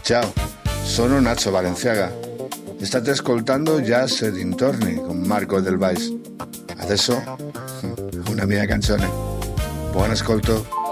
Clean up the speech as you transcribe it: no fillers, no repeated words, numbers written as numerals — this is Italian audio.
Ciao, sono Nacho Balenciaga. State ascoltando Jazz e dintorni con Marco Del Vais. Adesso una mia canzone. Buon ascolto.